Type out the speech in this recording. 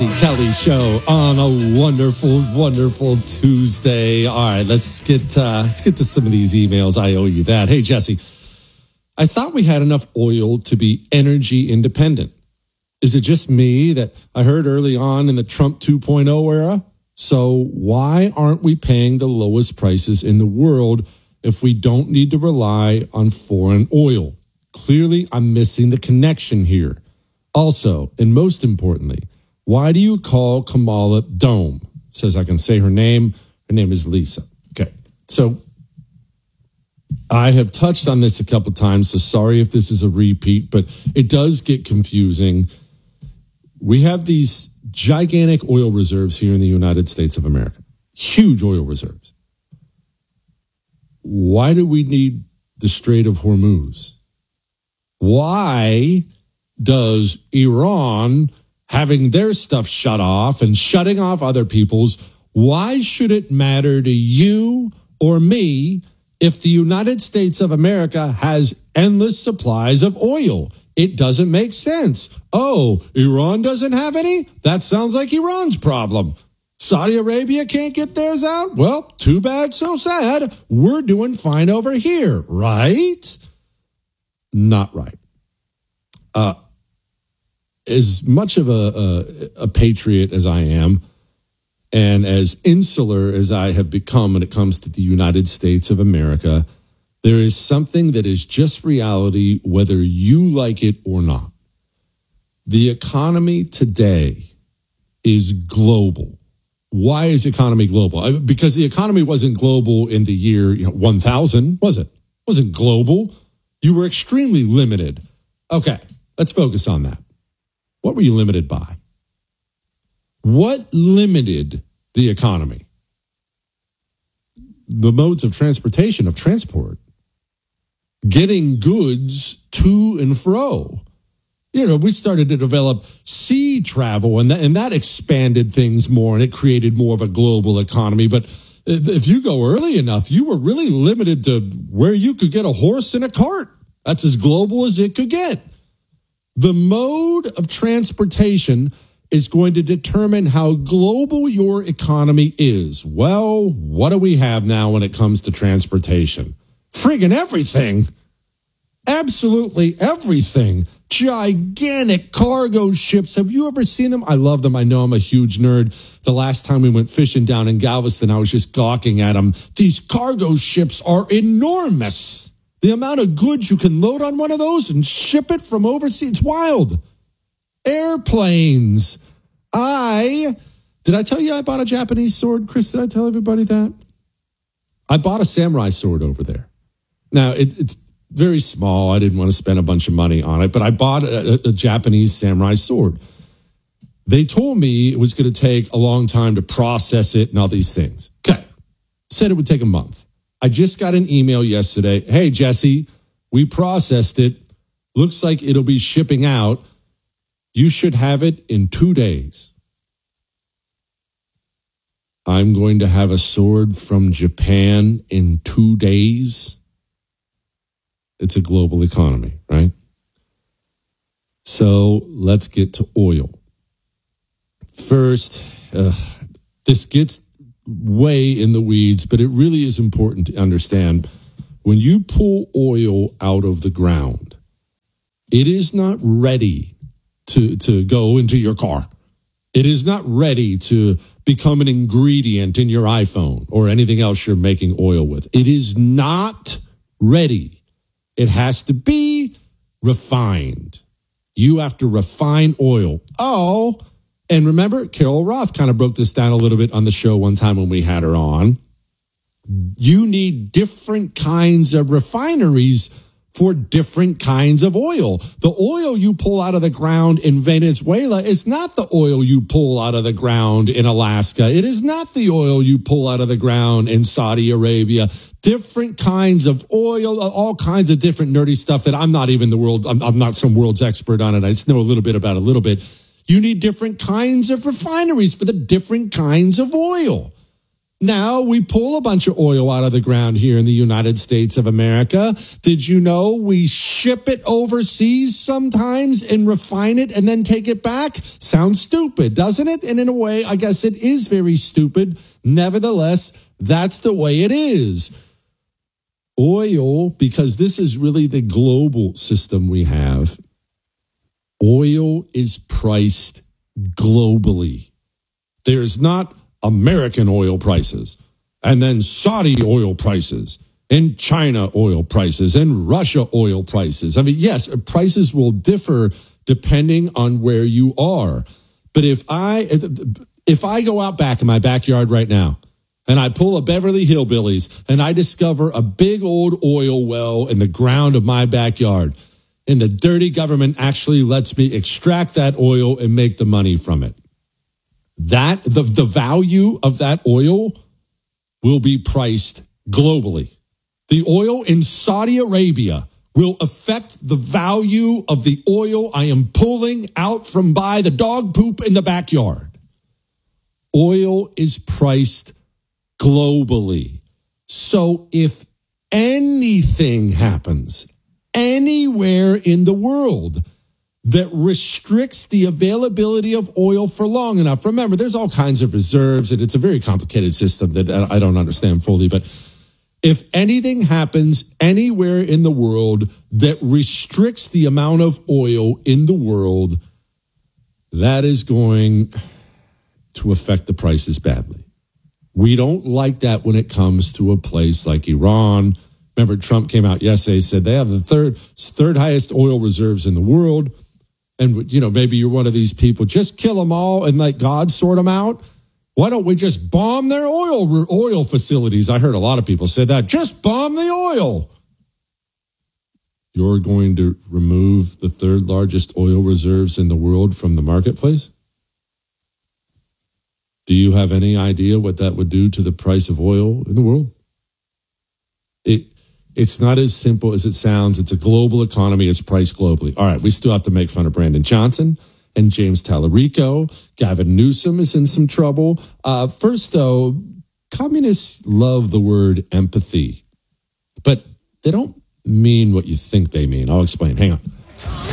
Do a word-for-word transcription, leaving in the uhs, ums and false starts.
Kelly Show on a wonderful, wonderful Tuesday. All right, let's get uh, let's get to some of these emails. I owe you that. Hey, Jesse, I thought we had enough oil to be energy independent. Is it just me that I heard early on in the Trump two point oh era? So why aren't we paying the lowest prices in the world if we don't need to rely on foreign oil? Clearly, I'm missing the connection here. Also, and most importantly, why do you call Kamala Dome? Says I can say her name. Her name is Lisa. Okay. So I have touched on this a couple times, so sorry if this is a repeat, but it does get confusing. We have these gigantic oil reserves here in the United States of America. Huge oil reserves. Why do we need the Strait of Hormuz? Why does Iran having their stuff shut off and shutting off other people's, why should it matter to you or me if the United States of America has endless supplies of oil? It doesn't make sense. Oh, Iran doesn't have any? That sounds like Iran's problem. Saudi Arabia can't get theirs out? Well, too bad, so sad. We're doing fine over here, right? Not right. Uh, As much of a, a, a patriot as I am, and as insular as I have become when it comes to the United States of America, there is something that is just reality, whether you like it or not. The economy today is global. Why is the economy global? Because the economy wasn't global in the year you know, one thousand, was it? It wasn't global. You were extremely limited. Okay, let's focus on that. What were you limited by? What limited the economy? The modes of transportation, of transport. Getting goods to and fro. You know, we started to develop sea travel, and that, and that expanded things more, and it created more of a global economy. But if you go early enough, you were really limited to where you could get a horse and a cart. That's as global as it could get. The mode of transportation is going to determine how global your economy is. Well, what do we have now when it comes to transportation? Friggin' everything. Absolutely everything. Gigantic cargo ships. Have you ever seen them? I love them. I know I'm a huge nerd. The last time we went fishing down in Galveston, I was just gawking at them. These cargo ships are enormous. The amount of goods you can load on one of those and ship it from overseas, it's wild. Airplanes. I, did I tell you I bought a Japanese sword, Chris? Did I tell everybody that? I bought a samurai sword over there. Now, it, it's very small. I didn't want to spend a bunch of money on it, but I bought a, a Japanese samurai sword. They told me it was going to take a long time to process it and all these things. Okay. Said it would take a month. I just got an email yesterday. Hey, Jesse, we processed it. Looks like it'll be shipping out. You should have it in two days. I'm going to have a sword from Japan in two days. It's a global economy, right? So let's get to oil. First, uh, this gets way in the weeds, but it really is important to understand when you pull oil out of the ground, it is not ready to, to go into your car. It is not ready to become an ingredient in your iPhone or anything else you're making oil with. It is not ready. It has to be refined. You have to refine oil. Oh, and remember, Carol Roth kind of broke this down a little bit on the show one time when we had her on. You need different kinds of refineries for different kinds of oil. The oil you pull out of the ground in Venezuela is not the oil you pull out of the ground in Alaska. It is not the oil you pull out of the ground in Saudi Arabia. Different kinds of oil, all kinds of different nerdy stuff that I'm not even the world, I'm, I'm not some world's expert on it. I just know a little bit about it, a little bit. You need different kinds of refineries for the different kinds of oil. Now we pull a bunch of oil out of the ground here in the United States of America. Did you know we ship it overseas sometimes and refine it and then take it back? Sounds stupid, doesn't it? And in a way, I guess it is very stupid. Nevertheless, that's the way it is. Oil, because this is really the global system we have, oil is priced globally. There's not American oil prices, and then Saudi oil prices, and China oil prices, and Russia oil prices. I mean, yes, prices will differ depending on where you are. But if I if I go out back in my backyard right now, and I pull a Beverly Hillbillies, and I discover a big old oil well in the ground of my backyard, and the dirty government actually lets me extract that oil and make the money from it, that the, the value of that oil will be priced globally. The oil in Saudi Arabia will affect the value of the oil I am pulling out from by the dog poop in the backyard. Oil is priced globally. So if anything happens anywhere in the world that restricts the availability of oil for long enough. Remember, there's all kinds of reserves, and it's a very complicated system that I don't understand fully. But if anything happens anywhere in the world that restricts the amount of oil in the world, that is going to affect the prices badly. We don't like that when it comes to a place like Iran. Remember, Trump came out yesterday, said they have the third, third highest oil reserves in the world. And, you know, maybe you're one of these people, just kill them all and let God sort them out. Why don't we just bomb their oil oil facilities? I heard a lot of people say that. Just bomb the oil. You're going to remove the third largest oil reserves in the world from the marketplace? Do you have any idea what that would do to the price of oil in the world? It It's not as simple as it sounds. It's a global economy. It's priced globally. All right, we still have to make fun of Brandon Johnson and James Tallarico. Gavin Newsom is in some trouble. Uh, first, though, communists love the word empathy, but they don't mean what you think they mean. I'll explain. Hang on.